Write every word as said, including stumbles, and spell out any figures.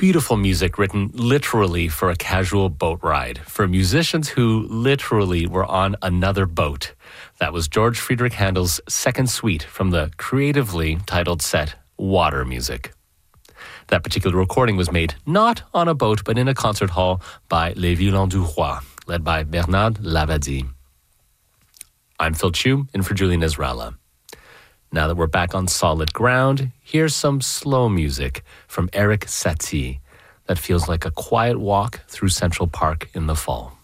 Beautiful music written literally for a casual boat ride, for musicians who literally were on another boat. That was George Friedrich Handel's second suite from the creatively titled set, Water Music. That particular recording was made not on a boat, but in a concert hall by Les Violons du Roi, led by Bernard Lavadie. I'm Phil Chu, in for Julian Ezralla. Now that we're back on solid ground, here's some slow music from Erik Satie that feels like a quiet walk through Central Park in the fall.